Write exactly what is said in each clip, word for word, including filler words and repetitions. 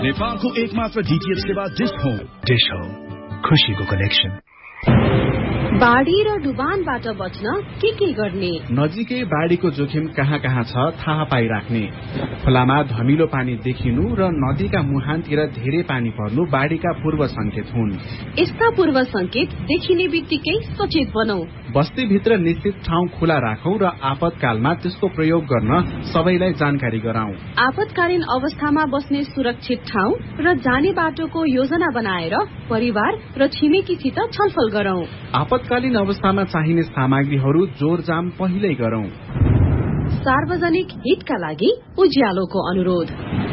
नेपालको एकमात्र डीटीएच सेवा डिश होम। डिश होम, खुशीको कनेक्सन। बाढी र डुबानबाट बच्न के के गर्ने? नजिकै बाढीको जोखिम कहाँ कहाँ छ थाहा पाइराख्ने। खोलामा धमिलो पानी देखिनु र नदीका मुहानतिर धेरै पानी पर्नु बाढीका पूर्व संकेत हुन्। यस्ता पूर्व संकेत देखिने बित्तिकै सचेत बनौ। बस्तीभित्र निश्चित ठाउँ खुला राखौं र आपतकालमा त्यसको प्रयोग गर्न सबैलाई जानकारी गराउँ। आपतकालीन अवस्थामा बस्ने सुरक्षित ठाउँ र जाने बाटोको योजना बनाएर परिवार र छिमेकीसित छलफल गरौं। आपतकालीन अवस्थामा चाहिने सामग्रीहरू जोरजाम पहिल्यै गरौं। सार्वजनिक हितका लागि उज्यालोको अनुरोध।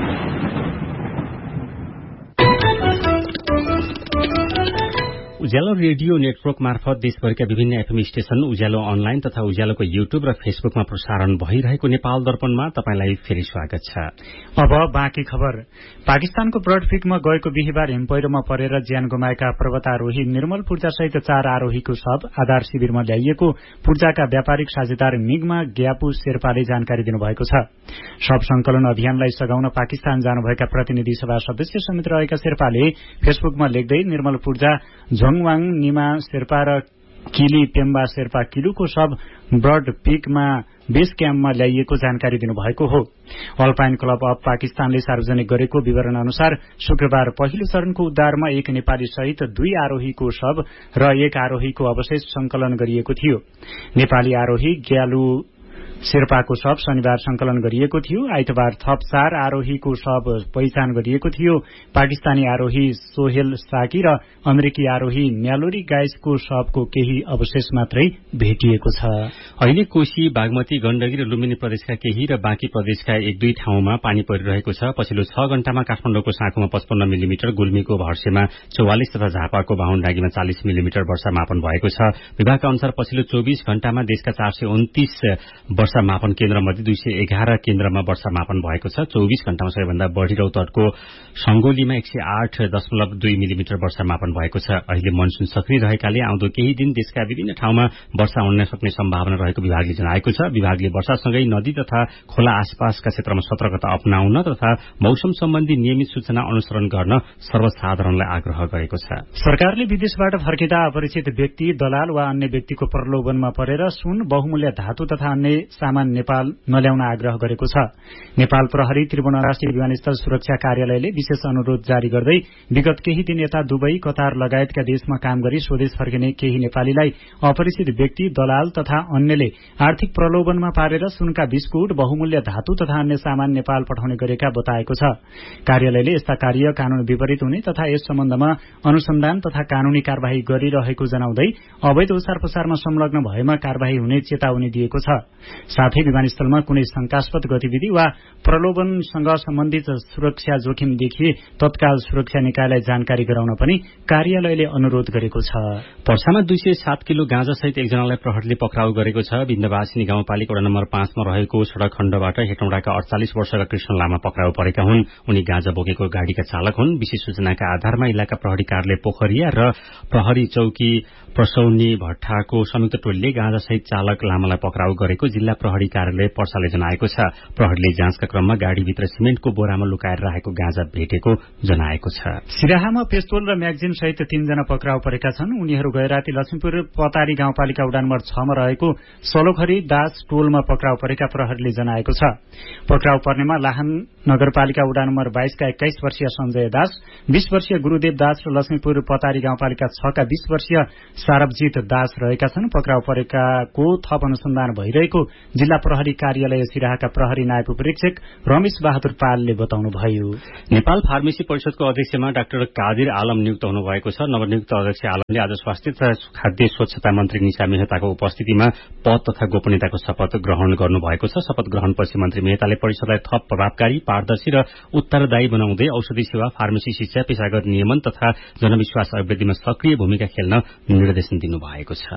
उज्यालो रेडियो नेटवर्क मार्फत देशभरिका विभिन्न एफएम स्टेशन, उज्यालो अनलाइन तथा उज्यालोको युट्युब र फेसबुकमा प्रसारण भइरहेको नेपाल दर्पणमा तपाईंलाई फेरि स्वागत छ। अब बाँकी खबर। पाकिस्तानको ब्रडफिकमा गएको बिहिबार हिमपैह्रोमा परेर ज्यान गुमाएका पर्वतारोही निर्मल पूर्जासहित चार आरोहीको शव आधार शिविरमा ल्याइएको पूर्जाका व्यापारिक साझेदार मिगमा ग्यापु शेर्पाले जानकारी दिनुभएको छ। शव संकलन अभियानलाई सघाउन पाकिस्तान जानुभएका प्रतिनिधि सभा सदस्य समेत रहेका शेर्पाले फेसबुकमा लेख्दै निर्मल पूर्जा, झोङवाङ निमा शेर्पा र किली पेम्बा शेर्पा किलुको शव ब्रड पीकमा बेस क्याम्पमा ल्याइएको जानकारी दिनुभएको हो। अल्पाइन क्लब अफ पाकिस्तानले सार्वजनिक गरेको विवरण अनुसार शुक्रबार पहिलो चरणको उद्धारमा एक नेपाली सहित दुई आरोहीको शव र एक आरोहीको अवशेष संकलन गरिएको थियो। नेपाली आरोही ग्यालु शेर्पाको शव शनिबार संकलन गरिएको थियो। आइतबार थप चार आरोहीको शव पहिचान गरिएको थियो। पाकिस्तानी आरोही सोहेल साकी र अमेरिकी आरोही म्यालोरी गाइसको शवको केही अवशेष मात्रै भेटिएको छ। अहिले कोशी, बागमती, गण्डकी र लुम्बिनी प्रदेशका केही र बाँकी प्रदेशका एक दुई ठाउँमा पानी परिरहेको छ। पछिल्लो छ घण्टामा काठमाडौँको साँखोमा पचपन्न मिलिमिटर, गुल्मीको भर्सेमा चौवालिस तथा झापाको बाहुनडाँगीमा चालिस मिलिमिटर वर्षा मापन भएको छ। विभागका अनुसार पछिल्लो चौबिस घण्टामा देशका चार सय उन्तीस वर्षा मापन केन्द्र मध्ये दुई सय एघार केन्द्रमा वर्षा मापन भएको छ। चौबिस घण्टामा सबैभन्दा बढ़ी रौतहटको संगोलीमा एक सय आठ दशमलव दुई मिलिमिटर वर्षा मापन भएको छ। अहिले मनसून सक्रिय रहेकाले आउँदो केही दिन देशका विभिन्न ठाउँमा वर्षा हुन सक्ने सम्भावना रहेको विभागले जनाएको छ। विभागले वर्षासँगै नदी तथा खोला आसपासका क्षेत्रमा सतर्कता अपनाउन तथा मौसम सम्बन्धी नियमित सूचना अनुसरण गर्न सर्वसाधारणलाई आग्रह गरेको छ। सरकारले विदेशबाट फर्किँदा अपरिचित व्यक्ति, दलाल वा अन्य व्यक्तिको प्रलोभनमा परेर सुन, बहुमूल्य धातु तथा अन्य सामान नेपाल नल्याउन आग्रह गरेको छ। नेपाल प्रहरी त्रिभुवन राष्ट्रिय विमानस्थल सुरक्षा कार्यालयले विशेष अनुरोध जारी गर्दै विगत केही दिन यता दुबई, कतार लगायतका देशमा काम गरी स्वदेश फर्किने केही नेपालीलाई अपरिचित व्यक्ति, दलाल तथा अन्यले आर्थिक प्रलोभनमा पारेर सुनका बिस्कुट, बहुमूल्य धातु तथा अन्य सामान नेपाल पठाउने गरेका बताएको छ। कार्यालयले यस्ता कार्य कानून विपरीत हुने तथा यस सम्बन्धमा अनुसन्धान तथा कानूनी कार्यवाही गरिरहेको जनाउँदै अवैध ओसार पसारमा संलग्न भएमा कार्यवाही हुने चेतावनी दिएको छ। साथै विमानस्थलमा कुनै शंकास्पद गतिविधि वा प्रलोभनसँग सम्बन्धित सुरक्षा जोखिम देखिए तत्काल सुरक्षा निकायलाई जानकारी गराउन पनि कार्यालयले अनुरोध गरेको छ। पर्सामा दुई सय सात किलो गाँजासहित एकजनालाई प्रहरीले पक्राउ गरेको छ। बिन्दवासिनी गाउँपालिका वडा नम्बर पाँचमा रहेको सड़क खण्डबाट हेटौँडाका अडचालिस वर्षका कृष्ण लामा पक्राउ परेका हुन्। उनी गाँजा बोकेको गाड़ीका चालक हुन्। विशेष सूचनाका आधारमा इलाका प्रहरी कार्यालय पोखरिया र प्रहरी चौकी प्रसौनी भट्टाको संयुक्त टोलीले गाँजासहित चालक लामालाई पक्राउ गरेको जिल्ला प्रहरी कार्यालय पर्साले जनाएको छ। प्रहरीले जाँचका क्रममा गाड़ीभित्र सिमेन्टको बोरामा लुकाएर राखेको गाँजा भेटेको जनाएको छ। सिराहामा पेस्तोल र म्यागजिन सहित तीनजना पक्राउ परेका छन्। उनीहरू गैराती लक्ष्मीपुर पतारी गाउँपालिका वडा नम्बर छमा रहेको सलोखरी दास टोलमा पक्राउ परेका प्रहरीले जनाएको छ। पक्राउ पर्नेमा लाहान नगरपालिका वडा नम्बर बाइसका एक्काइस वर्षीय सञ्जय दास, बीस वर्षीय गुरूदेव दास र लक्ष्मीपुर पतारी गाउँपालिका छका बीस वर्षीय सारबजित दास रहेका छन्। पक्राउ परेकाको थप अनुसन्धान भइरहेको जिल्ला प्रहरी कार्यालय सिराहाका प्रहरी नायब उपरीक्षक रमेश बहादुर पालले बताउनुभयो। नेपाल फार्मेसी परिषदको अध्यक्षमा डाक्टर कादिर आलम नियुक्त हुनुभएको छ। नवनियुक्त अध्यक्ष आलमले आज स्वास्थ्य तथा खाद्य स्वच्छता मन्त्री निशा मेहताको उपस्थितिमा पद तथा गोपनीयताको शपथ ग्रहण गर्नुभएको छ। शपथ ग्रहणपछि मन्त्री मेहताले परिषदलाई थप प्रभावकारी, पारदर्शी र उत्तरदायी बनाउँदै औषधि सेवा, फार्मेसी शिक्षा, पेशागत नियमन तथा जनविश्वास अभिवृद्धिमा सक्रिय भूमिका खेल्न निर्देशन दिनुभएको छ।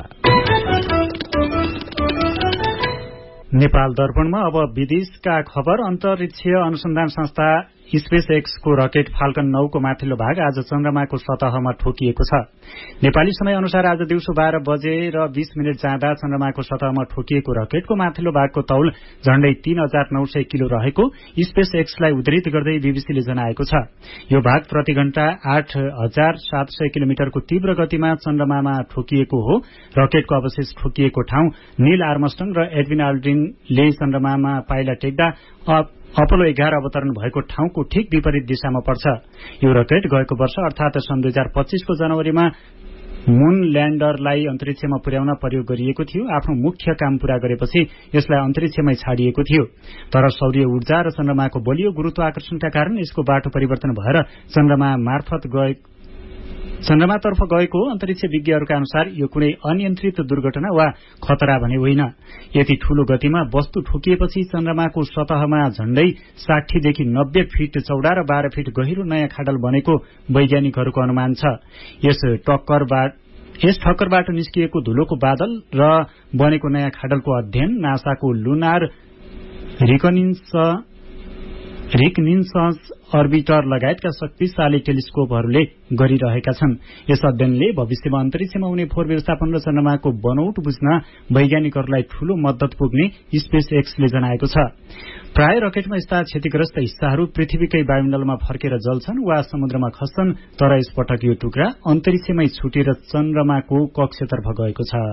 नेपाल दर्पणमा अब विदेशका खबर। अन्तरिक्ष अनुसन्धान संस्था स्पेस एक्सको रकेट फाल्कन नौ को माथिल्लो भाग आज चन्द्रमाको सतहमा ठोकिएको छ। नेपाली समय अनुसार आज दिउँसो बाह्र बजे र बीस मिनट जाँदा चन्द्रमाको सतहमा ठोकिएको रकेटको माथिल्लो भागको तौल झण्डै तीन हजार नौ सय किलो रहेको स्पेस एक्सलाई उद्धृत गर्दै बीबीसीले जनाएको छ। यो भाग प्रति घण्टा आठ हजार सात सय किलोमिटरको तीव्र गतिमा चन्द्रमामा ठोकिएको हो। रकेटको अवशेष ठोकिएको ठाउँ नील आर्मस्ट्रङ र एडविन आल्ड्रिनले चन्द्रमामा पाइला टेक्दा अपोलो एघार अवतरण भएको ठाउँको ठिक विपरीत दिशामा पर्छ। यो रकेट गएको वर्ष अर्थात सन् दुई हजार पच्चीसको जनवरीमा मून ल्याण्डरलाई अन्तरिक्षमा पुर्याउन प्रयोग गरिएको थियो। आफ्नो मुख्य काम पूरा गरेपछि यसलाई अन्तरिक्षमै छाडिएको थियो, तर सौर्य ऊर्जा र चन्द्रमाको बलियो गुरुत्वाकर्षणका कारण यसको बाटो परिवर्तन भएर चन्द्रमा मार्फत गए चन्द्रमातर्फ गएको अन्तरिक्ष विज्ञहरूका अनुसार यो कुनै अनियन्त्रित दुर्घटना वा खतरा भने होइन। यति ठूलो गतिमा वस्तु ठोकिएपछि चन्द्रमाको सतहमा झण्डै साठीदेखि नब्बे फिट चौडा र बाह्र फिट गहिरो नयाँ खाडल बनेको वैज्ञानिकहरूको अनुमान छ। यस टक्करबाट यस ठक्करबाट निस्किएको धुलोको बादल र बनेको नयाँ खाडलको अध्ययन नासाको लुनार रिकनिन्स रिकनिन्सन्स अर्बिटर लगायतका शक्तिशाली टेलिस्कोपहरूले गरिरहेका छन्। यस अध्ययनले भविष्यमा अन्तरिक्षमा हुने फोहोर व्यवस्थापन र चन्द्रमाको बनौट बुझ्न वैज्ञानिकहरूलाई ठूलो मद्दत पुग्ने स्पेस एक्सले जनाएको छ। प्राय रकेटमा यस्ता क्षतिग्रस्त हिस्साहरू पृथ्वीकै वायुमण्डलमा फर्केर जल्छन् वा समुद्रमा खस्छन्, तर यसपटक यो टुक्रा अन्तरिक्षमै छुटेर चन्द्रमाको कक्षतर्फ गएको छ।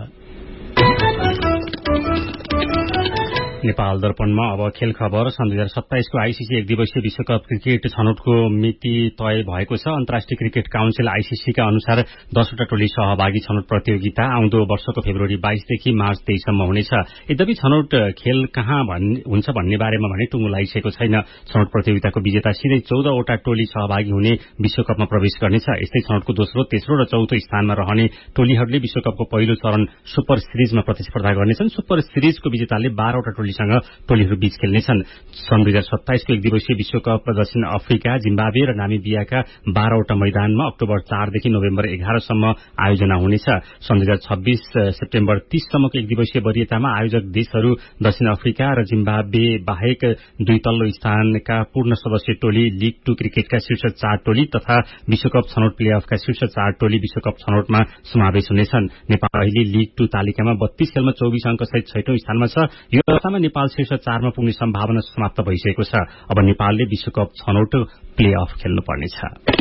नेपाल दर्पणमा अब खेल खबर। सन् दुई हजार सत्ताइसको आईसीसी एक दिवसीय विश्वकप क्रिकेट छनौटको मिति तय भएको छ। अन्तर्राष्ट्रिय क्रिकेट काउन्सिल आईसीसीका अनुसार दसवटा टोली सहभागी छनौट प्रतियोगिता आउँदो वर्षको फेब्रुअरी बाइसदेखि मार्च तेइससम्म हुनेछ। यद्यपि छनौट खेल कहाँ हुन्छ भन्ने बारेमा भने टुङ्गो लगाइसकेको छैन। छनौट प्रतियोगिताको विजेता सिधै चौधवटा टोली सहभागी हुने विश्वकपमा प्रवेश गर्नेछ। यस्तै छनौटको दोस्रो, तेस्रो र चौथो स्थानमा रहने टोलीहरूले विश्वकपको पहिलो चरण सुपर सिरिजमा प्रतिस्पर्धा गर्नेछन्। सुपर सिरिजको विजेताले बाह्रवटा टोली टोलीहरू बीच खेल्नेछन्। सन् दुई हजार सत्ताइसको एक दिवसीय विश्वकप दक्षिण अफ्रिका, जिम्बाब्वे र नामिबियाका बाह्रवटा मैदानमा अक्टोबर चारदेखि नोभेम्बर एघारसम्म आयोजना हुनेछ। सन् दुई हजार छब्बीस सेप्टेम्बर तीससम्मको एक दिवसीय वरियतामा आयोजक देशहरू दक्षिण अफ्रिका र जिम्बाब्वे बाहेक दुई तल्लो स्थानका पूर्ण सदस्य टोली, लीग टू क्रिकेटका शीर्ष चार टोली तथा विश्वकप छनौट प्ले अफका शीर्ष चार टोली विश्वकप छनौटमा समावेश हुनेछन्। नेपाल अहिले लीग टू तालिकामा बत्तीस खेलमा चौबिस अङ्कसहित छैटौं स्थानमा छ। यो अवस्थामा नेपाल शीर्ष चारमा पुग्ने सम्भावना समाप्त भइसकेको छ। अब नेपालले विश्वकप छनौट प्ले अफ खेल्नुपर्नेछ।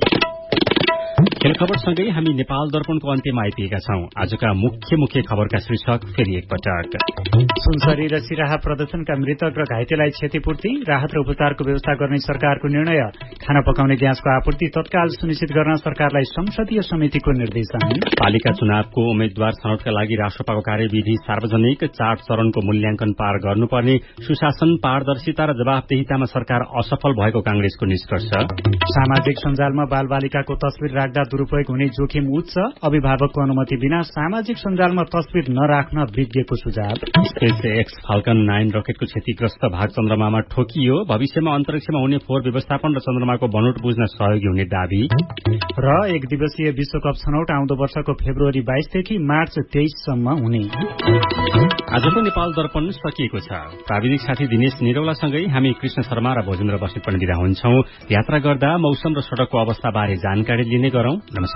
खेल खबरसँगै हामी नेपाल दर्पणको अन्त्यमा आइपुगेका छौं। आजका मुख्य मुख्य खबरका शीर्षक फेरि एकपटक। सुनसरी र सिराहा प्रदर्शनका मृतक र घाइतेलाई क्षतिपूर्ति, राहत र उपचारको व्यवस्था गर्ने सरकारको निर्णय, खाना पकाउने ग्यासको आपूर्ति तत्काल सुनिश्चित गर्न सरकारलाई संसदीय समितिको निर्देशन। पालिका चुनावको उम्मेद्वार छनौटका लागि राष्ट्रपाको कार्यविधि सार्वजनिक, चार चरणको मूल्याङ्कन पार गर्नुपर्ने, सुशासन, पारदर्शिता र जवाफदेहितामा सरकार असफल भएको कांग्रेसको निष्कर्ष। सामाजिक सञ्जालमा बालबालिकाको तस्विर राख्दा दुरूपयोग हुने जोखिम उच्च, अभिभावकको अनुमति बिना सामाजिक सञ्जालमा तस्विर नराख्न विज्ञको सुझाव। स्पेस एक्स फाल्कन नाइन रकेटको क्षतिग्रस्त भाग चन्द्रमामा ठोकियो, भविष्यमा अन्तरिक्षमा हुने फोहोर व्यवस्थापन र चन्द्रमाको बनोट बुझ्न सहयोगी हुने दावी। र एक दिवसीय विश्वकप छनौट आउँदो वर्षको फेब्रुअरी बाइसदेखि मार्च तेइससम्म हुने। आजको नेपाल दर्पण सकिएको छ। प्राविधिक साथी दिनेश निरौलासँगै हामी कृष्ण शर्मा र भोजेन्द्र बस्नेत पनि बिदा हुन्छौं। यात्रा गर्दा मौसम र सड़कको अवस्थाबारे जानकारी लिने गरौं। नमस्कार।